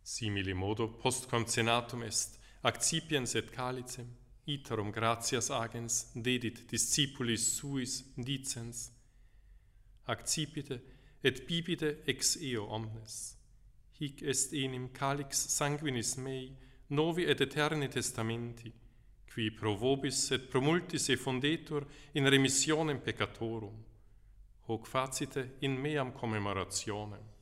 Simili modo postquam cenatum est, accipiens et calicem, iterum gratias agens dedit discipulis suis dicens, accipite et bibite ex eo omnes. Hic est enim calix sanguinis mei, novi et eterni testamenti, qui pro vobis et pro multis effundetur in remissionem peccatorum. Hoc facite in meam commemorationem.